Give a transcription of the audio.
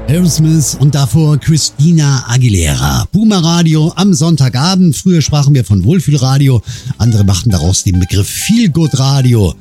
Aerosmith und davor Christina Aguilera. Boomer Radio am Sonntagabend. Früher sprachen wir von Wohlfühlradio. Andere machten daraus den Begriff Feelgood Radio.